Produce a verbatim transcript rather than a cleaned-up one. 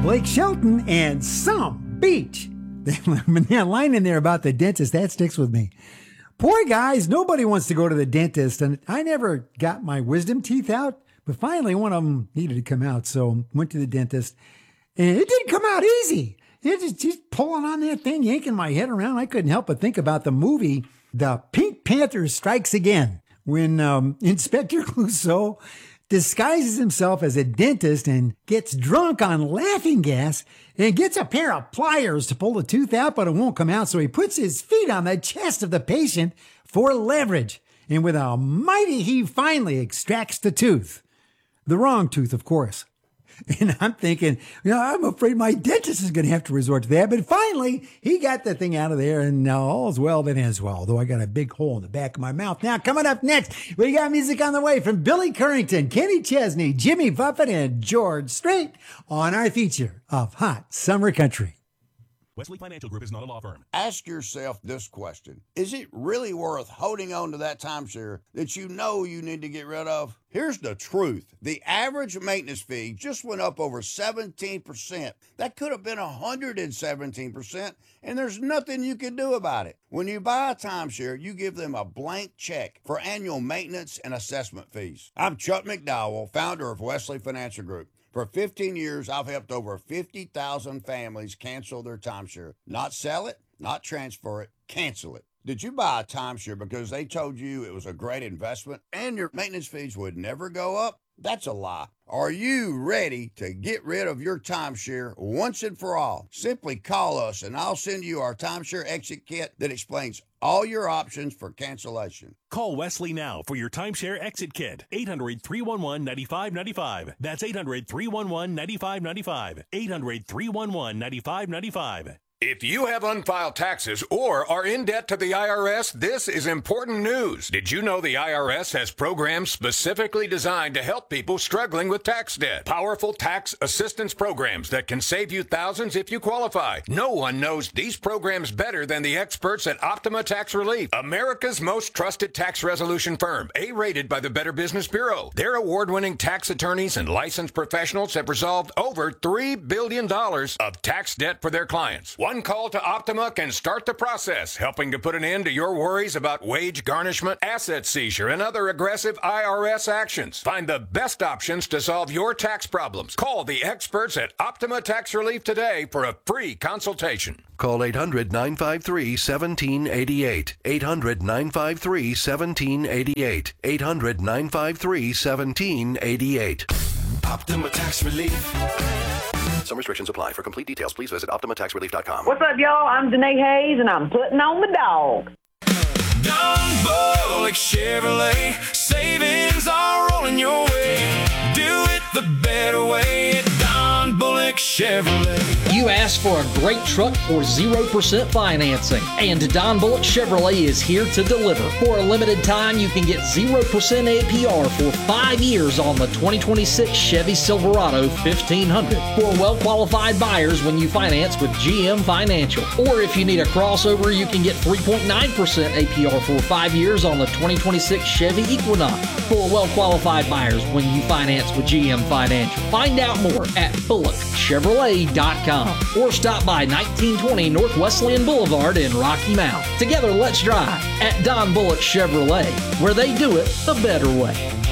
Blake Shelton and some beach. That line in there about the dentist, that sticks with me. Poor guys, nobody wants to go to the dentist, and I never got my wisdom teeth out, but finally one of them needed to come out, so went to the dentist, and it didn't come out easy. It just, just pulling on that thing, yanking my head around. I couldn't help but think about the movie The Pink Panther Strikes Again, when um, Inspector Clouseau disguises himself as a dentist and gets drunk on laughing gas and gets a pair of pliers to pull the tooth out, but it won't come out. So he puts his feet on the chest of the patient for leverage. And with a mighty heave, finally extracts the tooth. The wrong tooth, of course. And I'm thinking, you know, I'm afraid my dentist is going to have to resort to that. But finally, he got the thing out of there, and now all's well that ends well, although I got a big hole in the back of my mouth. Now, coming up next, we got music on the way from Billy Currington, Kenny Chesney, Jimmy Buffett, and George Strait on our feature of Hot Summer Country. Wesley Financial Group is not a law firm. Ask yourself this question. Is it really worth holding on to that timeshare that you know you need to get rid of? Here's the truth. The average maintenance fee just went up over seventeen percent. That could have been one hundred seventeen percent, and there's nothing you can do about it. When you buy a timeshare, you give them a blank check for annual maintenance and assessment fees. I'm Chuck McDowell, founder of Wesley Financial Group. For fifteen years, I've helped over fifty thousand families cancel their timeshare. Not sell it, not transfer it, cancel it. Did you buy a timeshare because they told you it was a great investment and your maintenance fees would never go up? That's a lie. Are you ready to get rid of your timeshare once and for all? Simply call us and I'll send you our timeshare exit kit that explains all your options for cancellation. Call Wesley now for your timeshare exit kit. eight hundred, three one one, nine five nine five. That's eight hundred, three one one, nine five nine five. eight hundred, three one one, nine five nine five. If you have unfiled taxes or are in debt to the I R S, this is important news. Did you know the I R S has programs specifically designed to help people struggling with tax debt? Powerful tax assistance programs that can save you thousands if you qualify. No one knows these programs better than the experts at Optima Tax Relief, America's most trusted tax resolution firm, A-rated by the Better Business Bureau. Their award-winning tax attorneys and licensed professionals have resolved over three billion dollars of tax debt for their clients. One call to Optima can start the process, helping to put an end to your worries about wage garnishment, asset seizure, and other aggressive I R S actions. Find the best options to solve your tax problems. Call the experts at Optima Tax Relief today for a free consultation. Call eight hundred, nine five three, one seven eight eight. eight hundred, nine five three, one seven eight eight. eight hundred, nine five three, one seven eight eight. Optima Tax Relief. Some restrictions apply. For complete details, please visit Optima Tax Relief dot com. What's up, y'all? I'm Danae Hayes, and I'm putting on the dog. Don Bullock Chevrolet. Savings are rolling your way. Do it the better way at Don Bullock Chevrolet. You asked for a great truck for zero percent financing, and Don Bullock Chevrolet is here to deliver. For a limited time, you can get zero percent A P R for five years on the twenty twenty-six Chevy Silverado fifteen hundred. For well-qualified buyers when you finance with G M Financial. Or if you need a crossover, you can get three point nine percent A P R for five years on the twenty twenty-six Chevy Equinox. For well-qualified buyers when you finance with G M Financial. Find out more at bullock chevrolet dot com or stop by nineteen twenty North Wesleyan Boulevard in Rocky Mount. Together, let's drive at Don Bullock Chevrolet, where they do it the better way.